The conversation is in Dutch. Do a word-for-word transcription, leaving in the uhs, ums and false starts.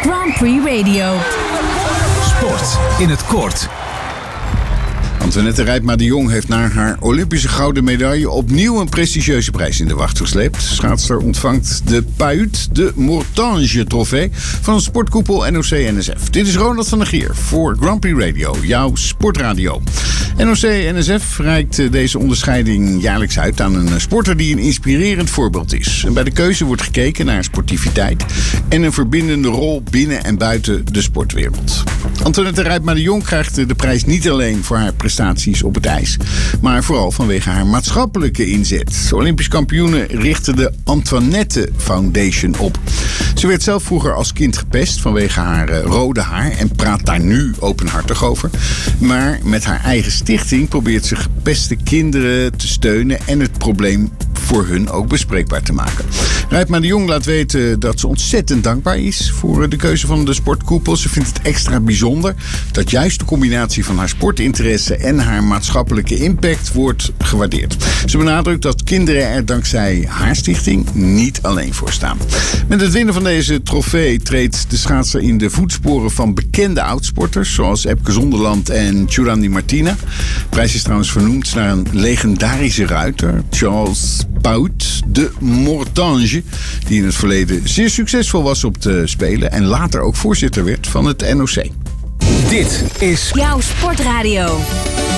Grand Prix Radio. Sport in het kort. Antoinette Rijpma de Jong heeft na haar Olympische gouden medaille opnieuw een prestigieuze prijs in de wacht gesleept. Schaatster ontvangt de P A U T, de Mortange trofee van het sportkoepel N O C N S F. Dit is Ronald van der Gier voor Grand Prix Radio, jouw sportradio. N O C N S F reikt deze onderscheiding jaarlijks uit aan een sporter die een inspirerend voorbeeld is. En bij de keuze wordt gekeken naar sportiviteit en een verbindende rol binnen en buiten de sportwereld. Antoinette Rijpma de Jong krijgt de prijs niet alleen voor haar prestaties op het ijs, maar vooral vanwege haar maatschappelijke inzet. Olympisch kampioene richtte de Antoinette Foundation op. Ze werd zelf vroeger als kind gepest vanwege haar uh, rode haar en praat daar nu openhartig over. Maar met haar eigen stichting probeert ze gepeste kinderen te steunen en het probleem voor hun ook bespreekbaar te maken. Rijpma de Jong laat weten dat ze ontzettend dankbaar is voor de keuze van de sportkoepel. Ze vindt het extra bijzonder dat juist de combinatie van haar sportinteresse en haar maatschappelijke impact wordt gewaardeerd. Ze benadrukt dat kinderen er dankzij haar stichting niet alleen voor staan. Met het winnen van deze trofee treedt de schaatser in de voetsporen van bekende oudsporters zoals Epke Zonderland en Giovanni Martina. De prijs is trouwens vernoemd naar een legendarische ruiter, Charles Pout de Mortange, die in het verleden zeer succesvol was op de Spelen en later ook voorzitter werd van het N O C. Dit is jouw sportradio.